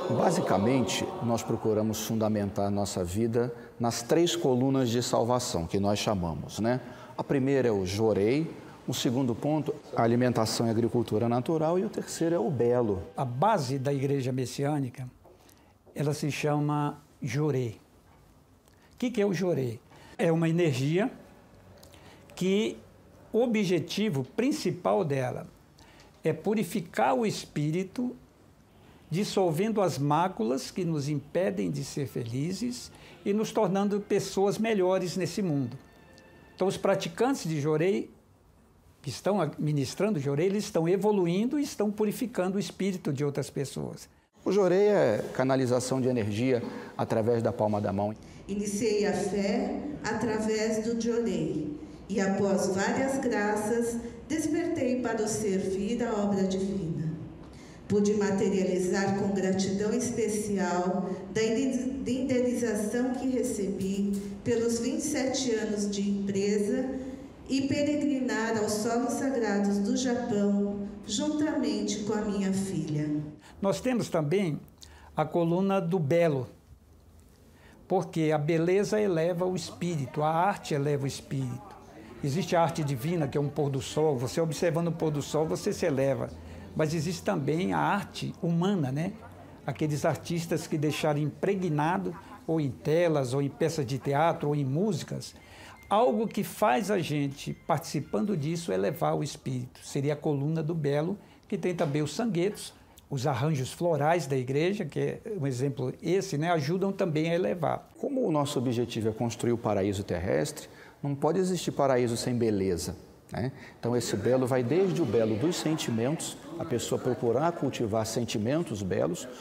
Basicamente, nós procuramos fundamentar a nossa vida nas 3 colunas de salvação, que nós chamamos, né? A primeira é o Jorei, o segundo ponto, a alimentação e agricultura natural, e o terceiro é o belo. A base da Igreja Messiânica, ela se chama Jorei. O que é o Jorei? É uma energia que o objetivo principal dela é purificar o espírito, dissolvendo as máculas que nos impedem de ser felizes e nos tornando pessoas melhores nesse mundo. Então, os praticantes de Jorei, que estão ministrando Jorei, eles estão evoluindo e estão purificando o espírito de outras pessoas. O Jorei é canalização de energia através da palma da mão. Iniciei a fé através do Jorei e, após várias graças, despertei para o servir a obra divina. Pude materializar com gratidão especial da indenização que recebi pelos 27 anos de empresa e peregrinar aos solos sagrados do Japão, juntamente com a minha filha. Nós temos também a coluna do belo, porque a beleza eleva o espírito, a arte eleva o espírito. Existe a arte divina, que é um pôr do sol, você observando o pôr do sol, você se eleva. Mas existe também a arte humana, né? Aqueles artistas que deixaram impregnado, ou em telas, ou em peças de teatro, ou em músicas, algo que faz a gente, participando disso, elevar o espírito. Seria a coluna do belo, que tem também os sanguetos, os arranjos florais da igreja, que é um exemplo esse, né? Ajudam também a elevar. Como o nosso objetivo é construir o paraíso terrestre, não pode existir paraíso sem beleza, né? Então esse belo vai desde o belo dos sentimentos, a pessoa procurar cultivar sentimentos belos,